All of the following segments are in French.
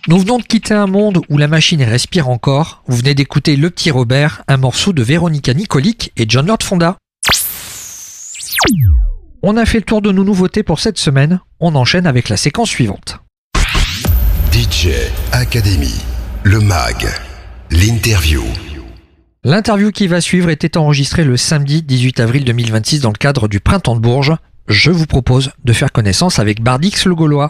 Nous venons de quitter un monde où la machine respire encore. Vous venez d'écouter Le Petit Robert, un morceau de Véronica Nicolic et John Lord Fonda. On a fait le tour de nos nouveautés pour cette semaine. On enchaîne avec la séquence suivante. DJ Academy, le mag, l'interview. L'interview qui va suivre était enregistrée le samedi 18 avril 2026 dans le cadre du Printemps de Bourges. Je vous propose de faire connaissance avec Bardix le Gaulois.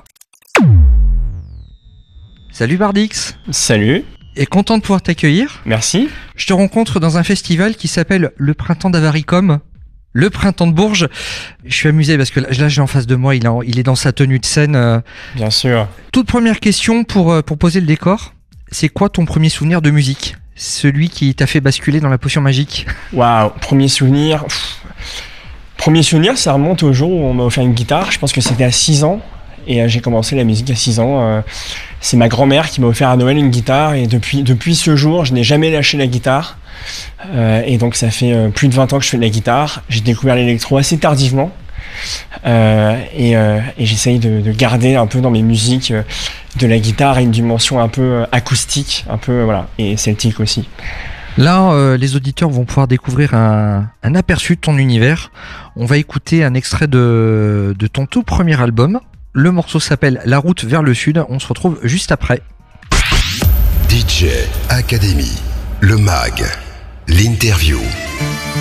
Salut Bardix. Salut. Et content de pouvoir t'accueillir. Merci. Je te rencontre dans un festival qui s'appelle le Printemps d'Avaricom, le Printemps de Bourges. Je suis amusé parce que là j'ai en face de moi, il est dans sa tenue de scène. Bien sûr. Toute première question pour poser le décor. C'est quoi ton premier souvenir de musique ? Celui qui t'a fait basculer dans la potion magique ? Waouh, premier souvenir. Premier souvenir, ça remonte au jour où on m'a offert une guitare. Je pense que c'était à 6 ans. Et j'ai commencé la musique à 6 ans. C'est ma grand-mère qui m'a offert à Noël une guitare. Et depuis ce jour, je n'ai jamais lâché la guitare. Et donc ça fait plus de 20 ans que je fais de la guitare. J'ai découvert l'électro assez tardivement. Et j'essaye de garder un peu dans mes musiques de la guitare une dimension un peu acoustique, un peu voilà, et celtique aussi. Là, les auditeurs vont pouvoir découvrir un aperçu de ton univers. On va écouter un extrait de ton tout premier album. Le morceau s'appelle La route vers le sud. On se retrouve juste après. DJ Academy, le mag, l'interview.